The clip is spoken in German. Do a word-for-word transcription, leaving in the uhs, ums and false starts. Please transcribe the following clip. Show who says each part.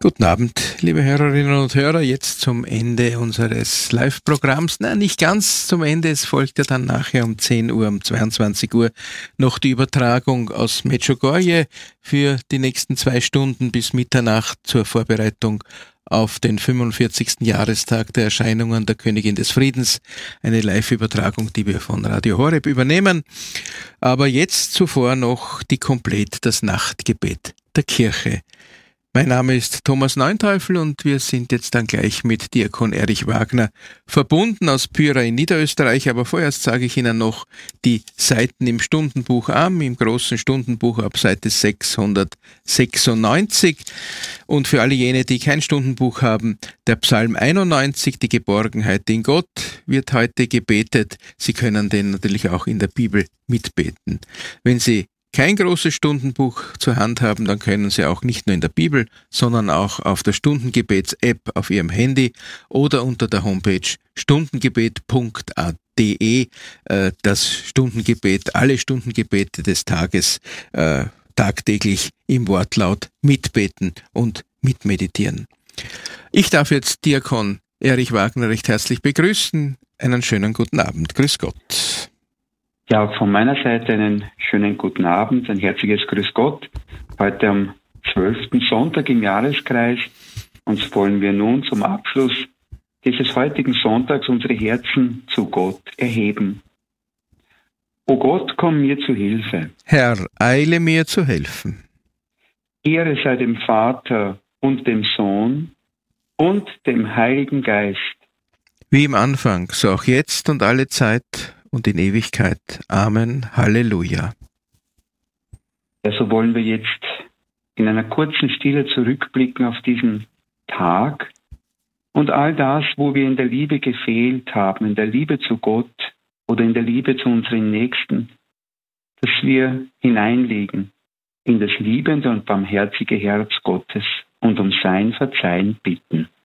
Speaker 1: Guten Abend, liebe Hörerinnen und Hörer. Jetzt zum Ende unseres Live-Programms. Na, nicht ganz zum Ende. Es folgt ja dann nachher um zehn Uhr, um zweiundzwanzig Uhr noch die Übertragung aus Medjugorje für die nächsten zwei Stunden bis Mitternacht zur Vorbereitung auf den fünfundvierzigsten Jahrestag der Erscheinungen der Königin des Friedens. Eine Live-Übertragung, die wir von Radio Horeb übernehmen. Aber jetzt zuvor noch die Komplett, das Nachtgebet der Kirche. Mein Name ist Thomas Neunteufel und wir sind jetzt dann gleich mit Diakon Erich Wagner verbunden aus Pyra in Niederösterreich. Aber vorerst sage ich Ihnen noch die Seiten im Stundenbuch an, im großen Stundenbuch ab Seite sechshundertsechsundneunzig. Und für alle jene, die kein Stundenbuch haben, der Psalm einundneunzig, die Geborgenheit in Gott, wird heute gebetet. Sie können den natürlich auch in der Bibel mitbeten. Wenn Sie kein großes Stundenbuch zur Hand haben, dann können Sie auch nicht nur in der Bibel, sondern auch auf der Stundengebets-App auf Ihrem Handy oder unter der Homepage stundengebet punkt de äh, das Stundengebet, alle Stundengebete des Tages äh, tagtäglich im Wortlaut mitbeten und mitmeditieren. Ich darf jetzt Diakon Erich Wagner recht herzlich begrüßen. Einen schönen guten Abend. Grüß Gott.
Speaker 2: Ja, von meiner Seite einen schönen guten Abend, ein herzliches Grüß Gott. Heute am zwölften Sonntag im Jahreskreis. Uns wollen wir nun zum Abschluss dieses heutigen Sonntags unsere Herzen zu Gott erheben. O Gott, komm mir zu Hilfe.
Speaker 1: Herr, eile mir zu helfen.
Speaker 2: Ehre sei dem Vater und dem Sohn und dem Heiligen Geist.
Speaker 1: Wie im Anfang, so auch jetzt und alle Zeit und in Ewigkeit. Amen. Halleluja.
Speaker 2: Ja, so wollen wir jetzt in einer kurzen Stille zurückblicken auf diesen Tag und all das, wo wir in der Liebe gefehlt haben, in der Liebe zu Gott oder in der Liebe zu unseren Nächsten, dass wir hineinlegen in das liebende und barmherzige Herz Gottes und um sein Verzeihen bitten.